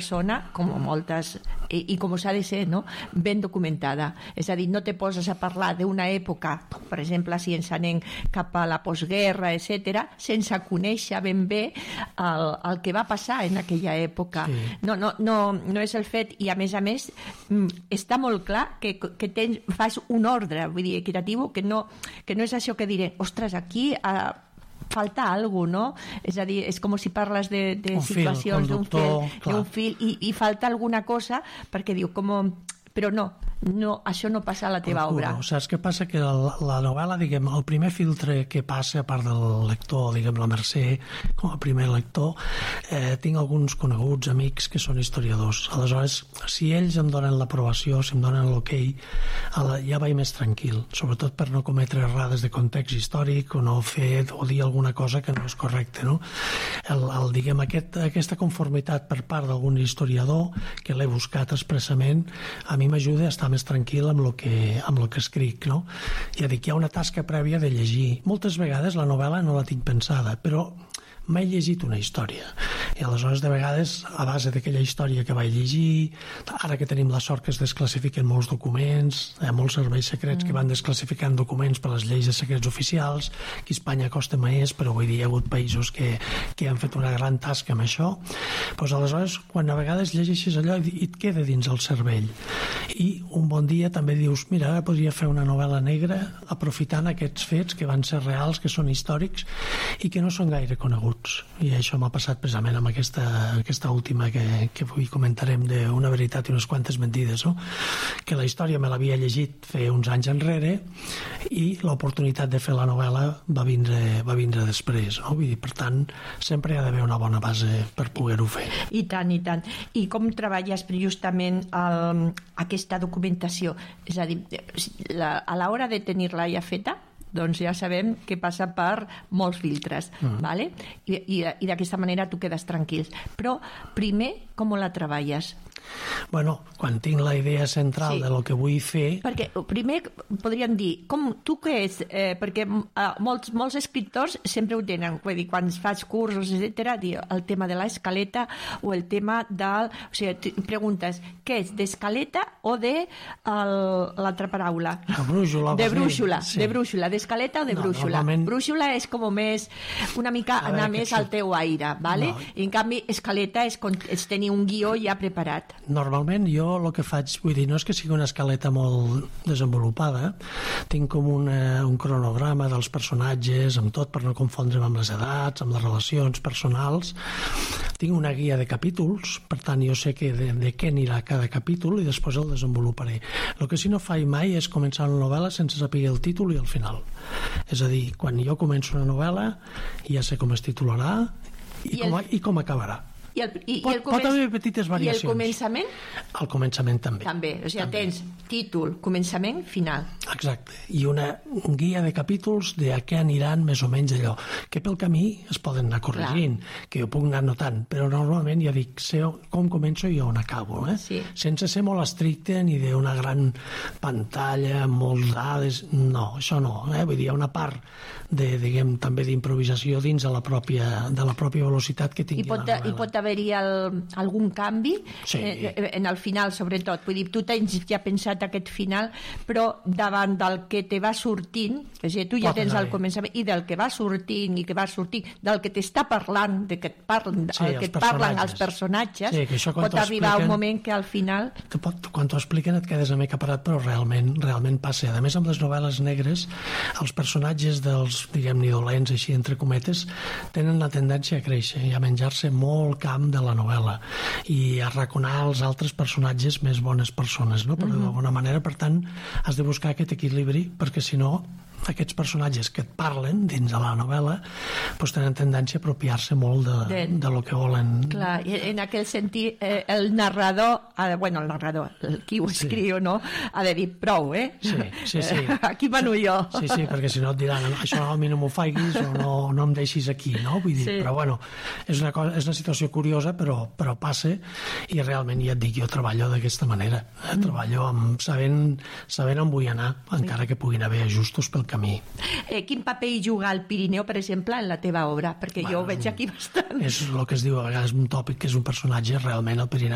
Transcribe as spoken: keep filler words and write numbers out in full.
persona, com moltes, i, i com s'ha de ser, no? Ben documentada. És a dir, no te poses a parlar d'una època, per exemple, si ens anem cap a la postguerra, etcètera, sense conèixer ben bé el, el que va passar en aquella època. Sí. No, no, no, no és el fet, i a més a més està molt clar que, que tens, fas un ordre, vull dir, equitatiu, que no, que no és això que diré, ostres, aquí a, falta alguna cosa, no? És a dir, és com si parles de, de situacions d'un fil, d'un fil i, i falta alguna cosa perquè diu, com... però no, no, això no passa a la teva Procuro. obra. Saps què passa? Que la, la novel·la, diguem, el primer filtre que passa, a part del lector, diguem, la Mercè, com a primer lector, eh, tinc alguns coneguts, amics, que són historiadors. Aleshores, si ells em donen l'aprovació, si em donen l'ok, ja vaig més tranquil, sobretot per no cometre errades de context històric o no fer o dir alguna cosa que no és correcta, no? El, el, diguem, aquest, aquesta conformitat per part d'algun historiador, que l'he buscat expressament, a mi m'ajuda a estar més tranquil amb el que, amb el que escric, no? Ja dic, hi ha una tasca prèvia de llegir. Moltes vegades la novel·la no la tinc pensada, però m'he llegit una història i aleshores de vegades a base d'aquella història que vaig llegir, ara que tenim la sort que es desclassifiquen molts documents, hi ha molts serveis secrets mm. que van desclassificant documents per les lleis de secrets oficials, que a Espanya costa més, però vull dir, hi ha hagut països que, que han fet una gran tasca amb això, doncs aleshores quan a vegades llegeixes allò i et queda dins el cervell i un bon dia també dius, mira, ara podria fer una novel·la negra aprofitant aquests fets que van ser reals, que són històrics i que no són gaire coneguts, i això m'ha passat precisament amb aquesta, aquesta última que, que avui comentarem d'una veritat i unes quantes mentides, no? Que la història me l'havia llegit fer uns anys enrere i l'oportunitat de fer la novel·la va vindre, va vindre després, no? Vull dir, per tant, sempre hi ha d'haver una bona base per poder-ho fer. I tant, i tant. I com treballes justament el, aquesta documentació? És a dir, la, a l'hora de tenir-la ja feta, doncs ja sabem que passa per molts filtres, uh-huh. vale? I, i, i d'aquesta manera tu quedes tranquil. Però primer, com la treballes? Bueno, quan tinc la idea central sí. de lo que vull fer... Perquè primer podríem dir, com tu què és? Eh, perquè eh, molts, molts escriptors sempre ho tenen, vull dir, quan fas cursos, etcètera, el tema de l'escaleta o el tema del... O sigui, preguntes, què és, d'escaleta o de l'altra paraula? De brúixola. De brúixola, sí. de brúixola, d'escaleta o de no, brúixola? Normalment... Brúixola és com més, una mica veure, anar més al teu aire, vale? No. I en canvi, escaleta és, és tenir un guió ja preparat. Normalment jo el que faig, vull dir, no és que sigui una escaleta molt desenvolupada, tinc com una, un cronograma dels personatges, amb tot per no confondre'm amb les edats, amb les relacions personals, tinc una guia de capítols, per tant jo sé que de, de què anirà cada capítol i després el desenvoluparé. El que sí no faig mai és començar una novel·la sense saber el títol i el final. És a dir, quan jo començo una novel·la ja sé com es titularà i, I com, el... i com acabarà. I el, i, pot, i el començ... pot haver petites variacions. I el començament? El començament també. També, o sigui, també. Tens títol, començament, final. Exacte, i una guia de capítols de a què aniran més o menys allò, que pel camí es poden anar corregint, Clar. que jo puc anar notant, però normalment ja dic, sé com començo i on acabo, eh? Sí. Sense ser molt estricte ni d'una gran pantalla amb molts dades, no, això no, eh? Vull dir, hi ha una part de, diguem, també d'improvisació dins de la pròpia, de la pròpia velocitat que tingui I pot, la novel·la. I pot haver-hi el, algun canvi sí. en, en el final, sobretot. Vull dir, tu tens ja pensat aquest final, però davant del que te va sortint, és a dir, tu ja pot tens el començament, i del que va sortint, i que va sortint, del que t'està parlant, de que et parlen, sí, el que et parlen els personatges, sí, que pot arribar un moment que al final... Que pot, quan t'ho expliquen et quedes a mica parat, però realment, realment passa. A més, amb les novel·les negres, els personatges dels, diguem-ne, dolents, així, entre cometes, tenen la tendència a créixer i a menjar-se molt camp de la novel·la i a raconar els altres personatges més bones persones, no? Però mm-hmm. d'alguna manera, per tant, has de buscar aquest equilibri, perquè si no aquests personatges que et parlen dins de la novel·la doncs tenen tendència a apropiar-se molt de, de, de lo que volen. Clar, en aquell sentit eh, el narrador, eh, bueno, el narrador, el qui ho escriu, sí. no? Ha de dir prou, eh? Sí, sí, sí. Aquí mano jo. Sí, sí, perquè si no et diran això a mi no m'ho faiguis o no, no em deixis aquí, no? Vull dir, sí. però bueno, és una, cosa, és una situació curiosa, però, però passa i realment ja et dic, jo treballo d'aquesta manera. Eh? Mm. Treballo amb, sabent, sabent on vull anar, encara sí. que puguin haver ajustos pel camí. Eh, quin paper hi juga el Pirineu, per exemple, en la teva obra? Perquè bueno, jo ho veig aquí bastant. És el que es diu a vegades un tòpic, que és un personatge realment el Pirineu